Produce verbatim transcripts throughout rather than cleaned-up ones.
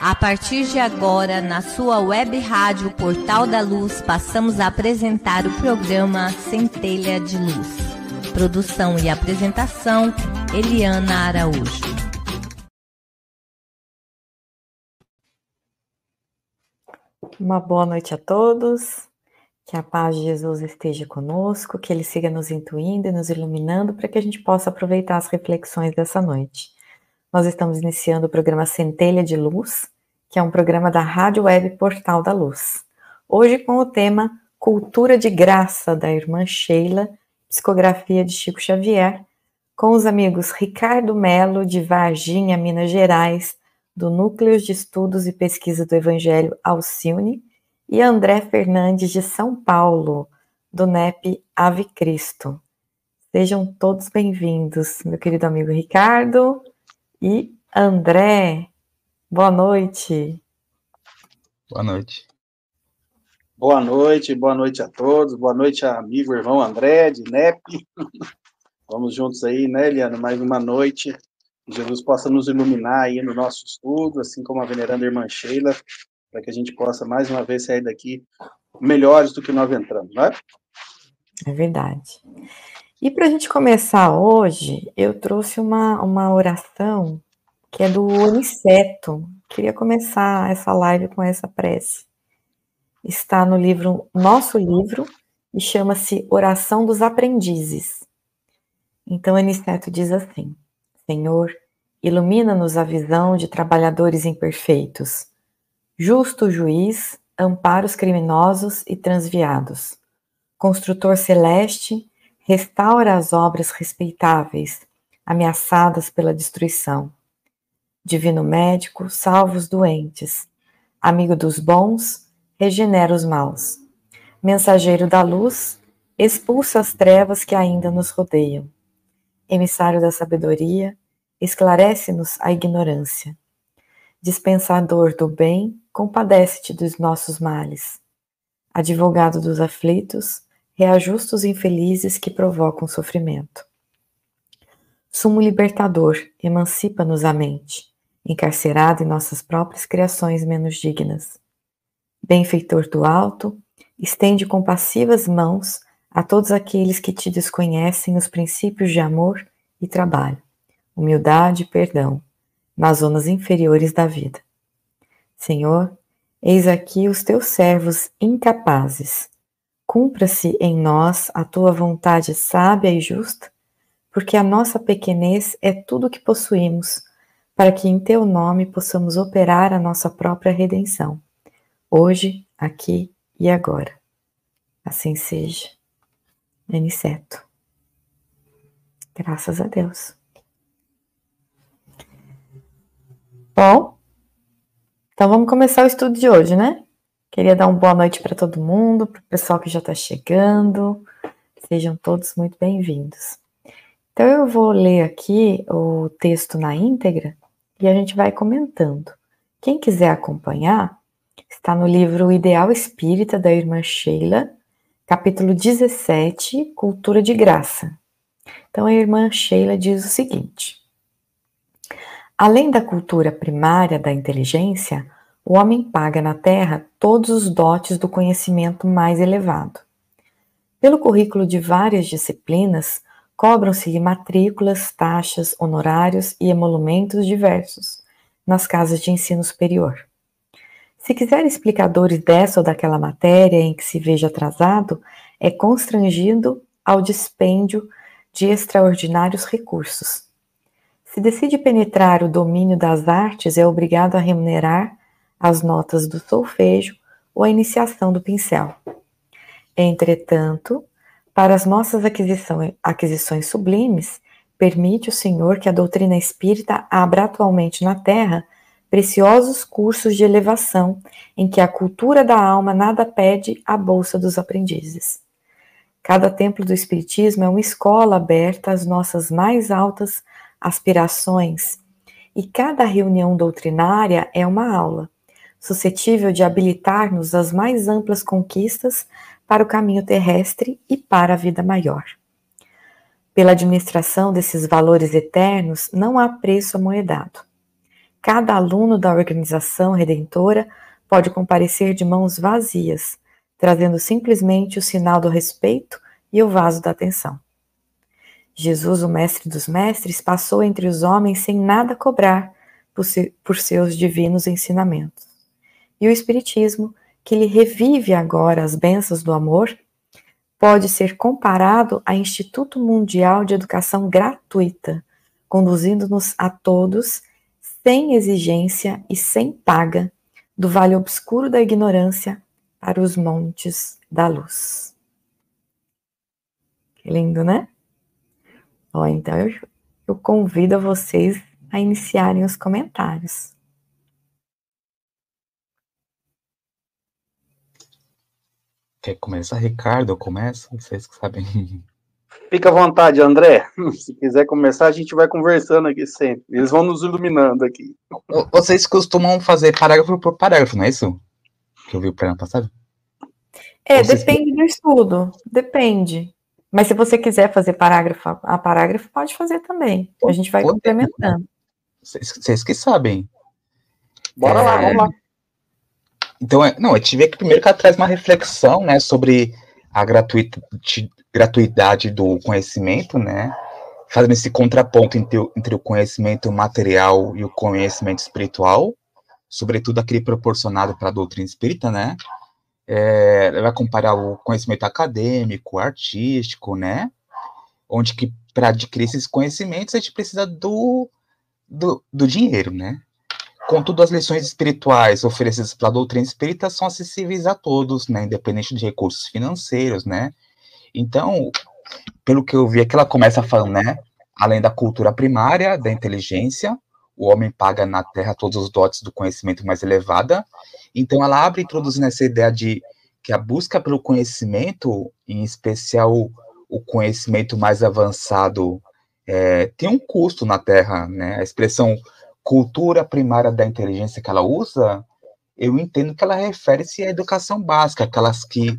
A partir de agora, na sua web rádio Portal da Luz, passamos a apresentar o programa Centelha de Luz. Produção e apresentação, Eliana Araújo. Uma boa noite a todos, que a paz de Jesus esteja conosco, que Ele siga nos intuindo e nos iluminando para que a gente possa aproveitar as reflexões dessa noite. Nós estamos iniciando o programa Centelha de Luz, que é um programa da Rádio Web Portal da Luz. Hoje com o tema Cultura de Graça, da irmã Sheila, psicografia de Chico Xavier, com os amigos Ricardo Melo, de Varginha, Minas Gerais, do Núcleo de Estudos e Pesquisa do Evangelho Alcione, e André Fernandes, de São Paulo, do N E P Ave Cristo. Sejam todos bem-vindos, meu querido amigo Ricardo e André. Boa noite. Boa noite. Boa noite, boa noite a todos, boa noite, amigo, irmão André, de N E P. Vamos juntos aí, né, Eliana, mais uma noite. Que Jesus possa nos iluminar aí no nosso estudo, assim como a veneranda irmã Sheila, para que a gente possa mais uma vez sair daqui melhores do que nós entramos, né? É verdade. E para a gente começar hoje, eu trouxe uma, uma oração que é do Aniceto. Queria começar essa live com essa prece. Está no livro, nosso livro, e chama-se Oração dos Aprendizes. Então, Aniceto diz assim: Senhor, ilumina-nos a visão de trabalhadores imperfeitos. Justo juiz, ampara os criminosos e transviados. Construtor celeste, restaura as obras respeitáveis, ameaçadas pela destruição. Divino médico, salva os doentes. Amigo dos bons, regenera os maus. Mensageiro da luz, expulsa as trevas que ainda nos rodeiam. Emissário da sabedoria, esclarece-nos a ignorância. Dispensador do bem, compadece-te dos nossos males. Advogado dos aflitos, reajusta os infelizes que provocam sofrimento. Sumo libertador, emancipa-nos a mente, encarcerado em nossas próprias criações menos dignas. Benfeitor do alto, estende compassivas mãos a todos aqueles que te desconhecem os princípios de amor e trabalho, humildade e perdão, nas zonas inferiores da vida. Senhor, eis aqui os teus servos incapazes. Cumpra-se em nós a tua vontade sábia e justa, porque a nossa pequenez é tudo o que possuímos, para que em teu nome possamos operar a nossa própria redenção, hoje, aqui e agora. Assim seja. Aniceto. Graças a Deus. Bom, então vamos começar o estudo de hoje, né? Queria dar uma boa noite para todo mundo, para o pessoal que já está chegando. Sejam todos muito bem-vindos. Então eu vou ler aqui o texto na íntegra e a gente vai comentando. Quem quiser acompanhar, está no livro Ideal Espírita, da irmã Sheila, capítulo dezessete, Cultura de Graça. Então a irmã Sheila diz o seguinte: além da cultura primária da inteligência, o homem paga na Terra todos os dotes do conhecimento mais elevado. Pelo currículo de várias disciplinas, cobram-se-lhe matrículas, taxas, honorários e emolumentos diversos nas casas de ensino superior. Se quiser explicadores dessa ou daquela matéria em que se veja atrasado, é constrangido ao dispêndio de extraordinários recursos. Se decide penetrar o domínio das artes, é obrigado a remunerar as notas do solfejo ou a iniciação do pincel. Entretanto, para as nossas aquisições, aquisições sublimes, permite o Senhor que a doutrina espírita abra atualmente na Terra preciosos cursos de elevação, em que a cultura da alma nada pede à bolsa dos aprendizes. Cada templo do Espiritismo é uma escola aberta às nossas mais altas aspirações, e cada reunião doutrinária é uma aula, suscetível de habilitar-nos às mais amplas conquistas para o caminho terrestre e para a vida maior. Pela administração desses valores eternos, não há preço amoedado. cada aluno da organização redentora pode comparecer de mãos vazias, trazendo simplesmente o sinal do respeito e o vaso da atenção. Jesus, o mestre dos mestres, passou entre os homens sem nada cobrar por, se, por seus divinos ensinamentos. E o Espiritismo, que lhe revive agora as bênçãos do amor, pode ser comparado a Instituto Mundial de Educação Gratuita, conduzindo-nos a todos, sem exigência e sem paga, do vale obscuro da ignorância para os montes da luz. Que lindo, né? Ó, então eu, eu convido a vocês a iniciarem os comentários. Quer começar, Ricardo? Eu começo? Vocês que sabem. Fica à vontade, André. Se quiser começar, a gente vai conversando aqui sempre. Eles vão nos iluminando aqui. Vocês costumam fazer parágrafo por parágrafo, não é isso? Que eu vi o plano passado? É, Vocês... depende do estudo. Depende. Mas se você quiser fazer parágrafo a parágrafo, pode fazer também. A gente vai Pode, complementando. Vocês, vocês que sabem. Bora é... lá, vamos lá. Então, não, eu tive que primeiro que ela traz uma reflexão, né, sobre a gratuita, gratuidade do conhecimento, né, fazendo esse contraponto entre, entre o conhecimento material e o conhecimento espiritual, sobretudo aquele proporcionado pela doutrina espírita, né, é, ela vai comparar o conhecimento acadêmico, artístico, né, onde que para adquirir esses conhecimentos a gente precisa do, do, do dinheiro, né. Contudo, as lições espirituais oferecidas pela doutrina espírita são acessíveis a todos, né, independente de recursos financeiros, né. Então, pelo que eu vi aqui, ela começa falando, né, além da cultura primária, da inteligência, o homem paga na Terra todos os dotes do conhecimento mais elevada. Então, ela abre introduzindo essa ideia de que a busca pelo conhecimento, em especial o conhecimento mais avançado, é, tem um custo na Terra, né, a expressão cultura primária da inteligência que ela usa, eu entendo que ela refere-se à educação básica, aquelas que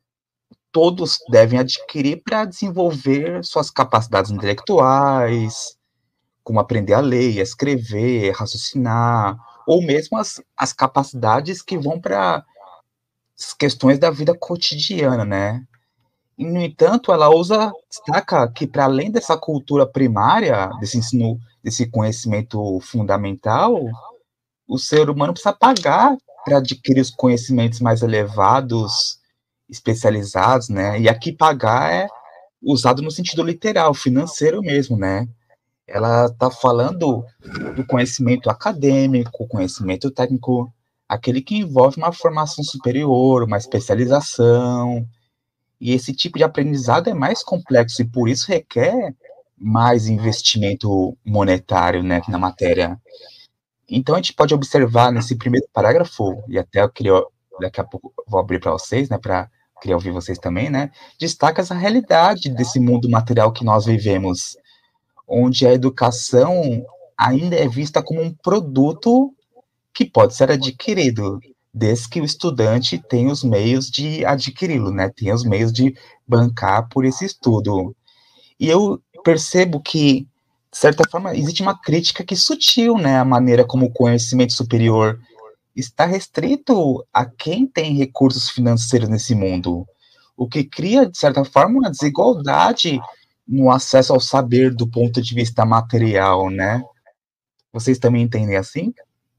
todos devem adquirir para desenvolver suas capacidades intelectuais, como aprender a ler, a escrever, raciocinar, ou mesmo as, as capacidades que vão para as questões da vida cotidiana, né? E, no entanto, ela usa, destaca que para além dessa cultura primária, desse ensino, desse conhecimento fundamental, o ser humano precisa pagar para adquirir os conhecimentos mais elevados, especializados, né? E aqui pagar é usado no sentido literal, financeiro mesmo, né? Ela está falando do conhecimento acadêmico, conhecimento técnico, aquele que envolve uma formação superior, uma especialização. E esse tipo de aprendizado é mais complexo e por isso requer mais investimento monetário, né, na matéria. Então a gente pode observar nesse primeiro parágrafo, e até eu queria, daqui a pouco vou abrir para vocês, né, para queria ouvir vocês também, né, destaca essa realidade desse mundo material que nós vivemos, onde a educação ainda é vista como um produto que pode ser adquirido, desde que o estudante tenha os meios de adquiri-lo, né, tenha os meios de bancar por esse estudo. E eu percebo que, de certa forma, existe uma crítica que sutil, né, a maneira como o conhecimento superior está restrito a quem tem recursos financeiros nesse mundo, o que cria, de certa forma, uma desigualdade no acesso ao saber do ponto de vista material, né? Vocês também entendem assim?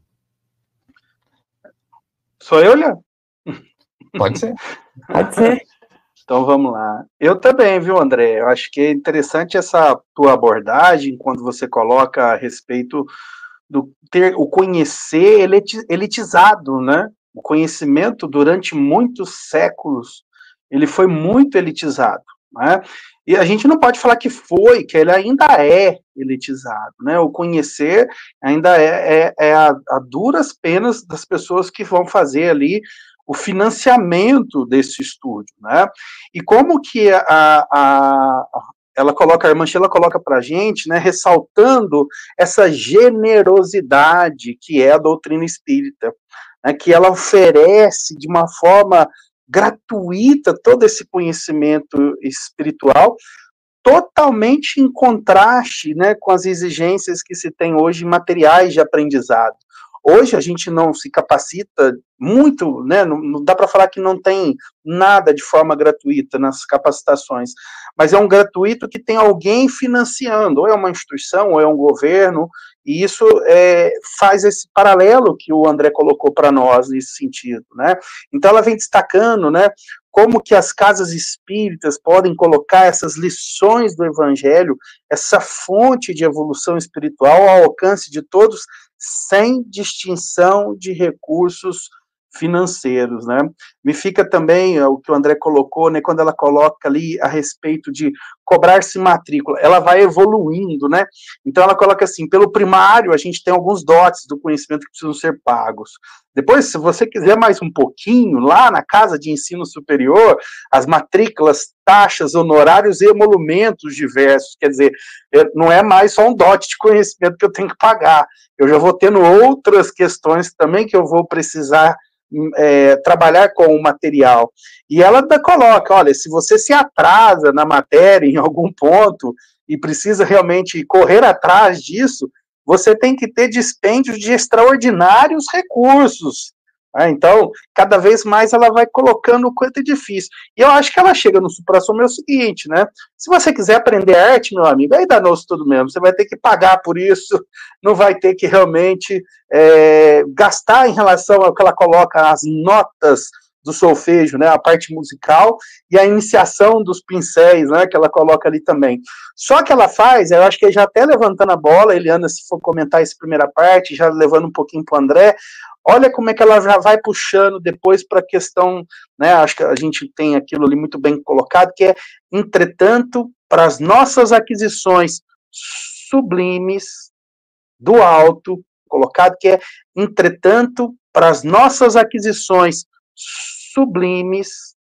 Sou eu, Léo? Pode ser. Pode ser. Então vamos lá. Eu também, viu, André? Eu acho que é interessante essa tua abordagem quando você coloca a respeito do ter o conhecer elitizado, né? O conhecimento durante muitos séculos ele foi muito elitizado, né? E a gente não pode falar que foi, que ele ainda é elitizado, né? O conhecer ainda é, é, é a, a duras penas das pessoas que vão fazer ali o financiamento desse estúdio, né? E como que a, a, ela coloca, a irmã Sheila coloca para a gente, né, ressaltando essa generosidade que é a doutrina espírita, né, que ela oferece de uma forma gratuita todo esse conhecimento espiritual totalmente em contraste, né, com as exigências que se tem hoje em materiais de aprendizado. Hoje a gente não se capacita muito, né, não, não dá para falar que não tem nada de forma gratuita nas capacitações, mas é um gratuito que tem alguém financiando, ou é uma instituição, ou é um governo, e isso é, faz esse paralelo que o André colocou para nós nesse sentido, né? Então ela vem destacando, né, como que as casas espíritas podem colocar essas lições do Evangelho, essa fonte de evolução espiritual ao alcance de todos, sem distinção de recursos financeiros, né? Me fica também o que o André colocou, né, quando ela coloca ali a respeito de cobrar-se matrícula, ela vai evoluindo, né? Então ela coloca assim, pelo primário a gente tem alguns dotes do conhecimento que precisam ser pagos. Depois, se você quiser mais um pouquinho, lá na casa de ensino superior, as matrículas, taxas, honorários e emolumentos diversos, quer dizer, não é mais só um dote de conhecimento que eu tenho que pagar, eu já vou tendo outras questões também que eu vou precisar É, trabalhar com o material. E ela coloca, olha, se você se atrasa na matéria em algum ponto e precisa realmente correr atrás disso, você tem que ter dispêndios de extraordinários recursos. Ah, então, cada vez mais ela vai colocando o quanto é difícil. E eu acho que ela chega no supra-sumo é o seguinte, né? Se você quiser aprender arte, meu amigo, aí danou-se tudo mesmo. Você vai ter que pagar por isso, não vai ter que realmente é, gastar em relação ao que ela coloca, as notas do solfejo, né? A parte musical e a iniciação dos pincéis, né? Que ela coloca ali também. Só que ela faz, eu acho que já até levantando a bola, Eliana, se for comentar essa primeira parte, já levando um pouquinho para o André, olha como é que ela já vai puxando depois para a questão, né, acho que a gente tem aquilo ali muito bem colocado, que é, entretanto, para as nossas aquisições sublimes do alto, colocado que é, entretanto, para as nossas aquisições sublimes